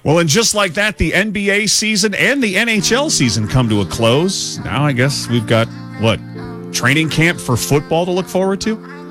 Well, and just like that, the NBA season and the NHL season come to a close. Now I guess we've got, training camp for football to look forward to?